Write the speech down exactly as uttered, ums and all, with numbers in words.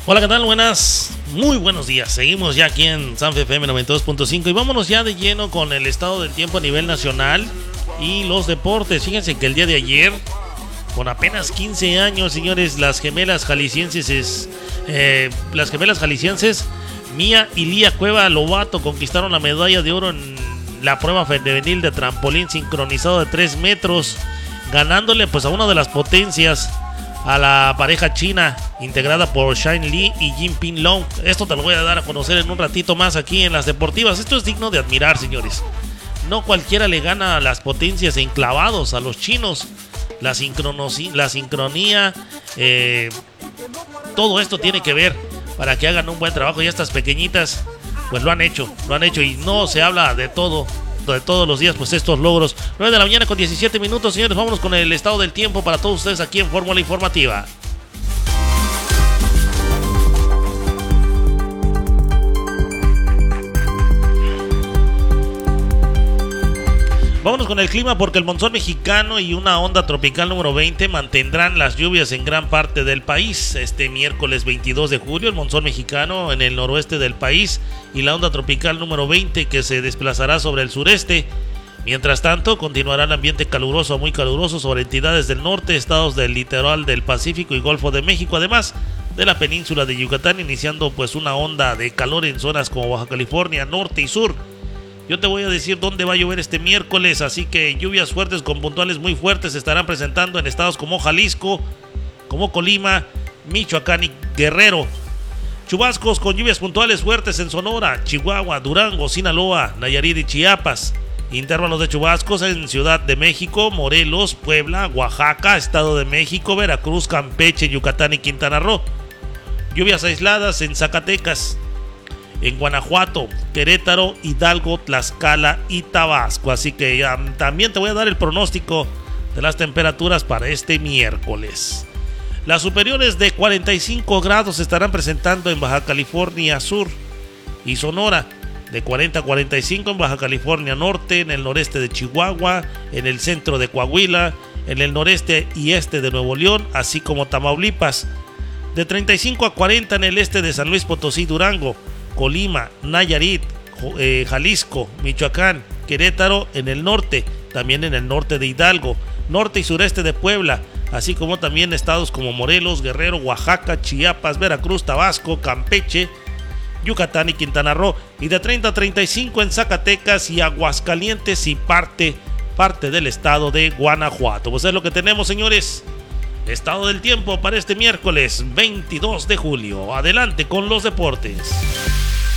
Hola, ¿qué tal? Buenas, muy buenos días. Seguimos ya aquí en Sanfe F M noventa y dos punto cinco y vámonos ya de lleno con el estado del tiempo a nivel nacional y los deportes. Fíjense que el día de ayer, con apenas quince años, señores, las gemelas jaliscienses, eh, las gemelas jaliscienses, Mía y Lía Cueva Lobato conquistaron la medalla de oro en la prueba femenil de trampolín sincronizado de tres metros, ganándole pues a una de las potencias, a la pareja china integrada por Shine Li y Jinping Long. Esto te lo voy a dar a conocer en un ratito más aquí en las deportivas. Esto es digno de admirar, señores. No cualquiera le gana a las potencias enclavados, a los chinos. La, sincronosi- la sincronía, eh, todo esto tiene que ver para que hagan un buen trabajo. Y estas pequeñitas pues lo han hecho, lo han hecho y no se habla de todo, de todos los días, pues estos logros. Nueve de la mañana con diecisiete minutos, señores. Vámonos con el estado del tiempo para todos ustedes aquí en Fórmula Informativa. Vámonos con el clima porque el monzón mexicano y una onda tropical número veinte mantendrán las lluvias en gran parte del país. Este miércoles veintidós de julio, el monzón mexicano en el noroeste del país y la onda tropical número veinte que se desplazará sobre el sureste. Mientras tanto, continuará el ambiente caluroso a muy caluroso sobre entidades del norte, estados del litoral del Pacífico y Golfo de México, además de la península de Yucatán, iniciando pues una onda de calor en zonas como Baja California, norte y sur. Yo te voy a decir dónde va a llover este miércoles, así que lluvias fuertes con puntuales muy fuertes se estarán presentando en estados como Jalisco, como Colima, Michoacán y Guerrero. Chubascos con lluvias puntuales fuertes en Sonora, Chihuahua, Durango, Sinaloa, Nayarit y Chiapas. Intervalos de chubascos en Ciudad de México, Morelos, Puebla, Oaxaca, Estado de México, Veracruz, Campeche, Yucatán y Quintana Roo. Lluvias aisladas en Zacatecas, en Guanajuato, Querétaro, Hidalgo, Tlaxcala y Tabasco. Así que ya, también te voy a dar el pronóstico de las temperaturas para este miércoles. Las superiores de cuarenta y cinco grados se estarán presentando en Baja California Sur y Sonora, de cuarenta a cuarenta y cinco en Baja California Norte, en el noreste de Chihuahua, en el centro de Coahuila, en el noreste y este de Nuevo León, así como Tamaulipas, de treinta y cinco a cuarenta en el este de San Luis Potosí, Durango, Colima, Nayarit, eh, Jalisco, Michoacán, Querétaro en el norte, también en el norte de Hidalgo, norte y sureste de Puebla, así como también estados como Morelos, Guerrero, Oaxaca, Chiapas, Veracruz, Tabasco, Campeche, Yucatán y Quintana Roo, y de treinta a treinta y cinco en Zacatecas y Aguascalientes y parte, parte del estado de Guanajuato. Pues es lo que tenemos, señores. Estado del tiempo para este miércoles veintidós de julio. Adelante con los deportes.